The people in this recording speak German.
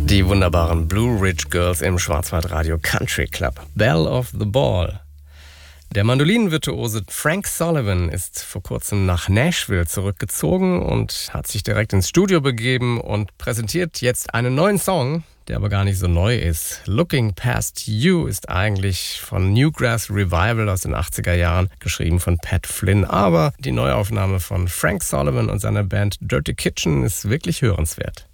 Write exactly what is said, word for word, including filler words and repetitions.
Die wunderbaren Blue Ridge Girls im Schwarzwaldradio Country Club. Belle of the Ball. Der Mandolinenvirtuose Frank Sullivan ist vor kurzem nach Nashville zurückgezogen und hat sich direkt ins Studio begeben und präsentiert jetzt einen neuen Song, der aber gar nicht so neu ist. Looking Past You ist eigentlich von Newgrass Revival aus den achtziger Jahren, geschrieben von Pat Flynn. Aber die Neuaufnahme von Frank Sullivan und seiner Band Dirty Kitchen ist wirklich hörenswert.